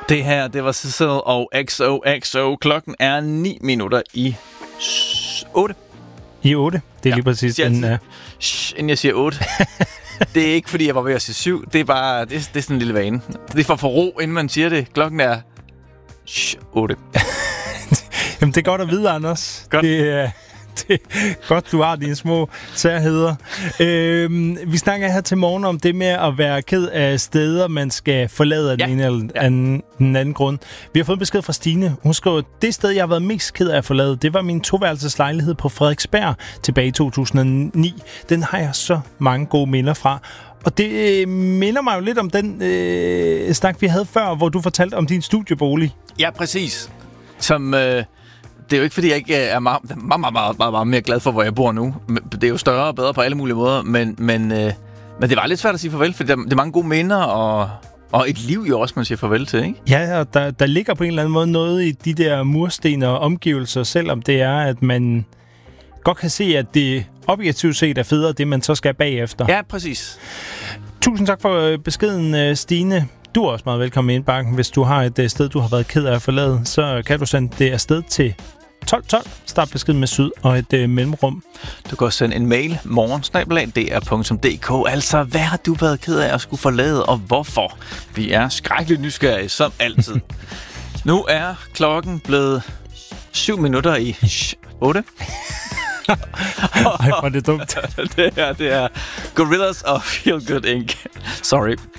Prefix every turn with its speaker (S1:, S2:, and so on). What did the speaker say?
S1: Det her, det var Cecil og XOXO. Klokken er 9 minutter i 8.
S2: I 8? Det er lige præcis den...
S1: Inden jeg siger 8. Det er ikke, fordi jeg var ved at sige 7. Det er bare... Det er sådan en lille vane. Det er for ro, inden man siger det. Klokken er 8.
S2: Jamen, det er godt at vide, Anders.
S1: Godt.
S2: Det er godt, du har dine små særheder. Vi snakker her til morgen om det med at være ked af steder, man skal forlade af den ene eller den anden grund. Vi har fået en besked fra Stine. Hun skriver, det sted, jeg har været mest ked af at forlade, det var min toværelseslejlighed på Frederiksberg tilbage i 2009. Den har jeg så mange gode minder fra. Og det minder mig jo lidt om den snak, vi havde før, hvor du fortalte om din studiebolig.
S1: Ja, præcis. Som... Det er jo ikke, fordi jeg ikke er meget mere glad for, hvor jeg bor nu. Det er jo større og bedre på alle mulige måder, men det var lidt svært at sige farvel, for det er mange gode minder, og et liv jo også, man siger farvel til, ikke?
S2: Ja, og der ligger på en eller anden måde noget i de der mursten og omgivelser, selvom det er, at man godt kan se, at det objektivt set er federe, det man så skal bagefter.
S1: Ja, præcis.
S2: Tusind tak for beskeden, Stine. Du er også meget velkommen i indbakken. Hvis du har et sted, du har været ked af at forlade, så kan du sende det afsted til 1212. Start beskeden med syd og et mellemrum.
S1: Du kan også sende en mail morgen@dr.dk. Altså, hvad har du været ked af at skulle forlade, og hvorfor? Vi er skrækkeligt nysgerrige, som altid. Nu er klokken blevet 7 minutter i 8.
S2: Ej, hvor er det dumt.
S1: Det er Gorillaz og Feel Good Inc. Sorry.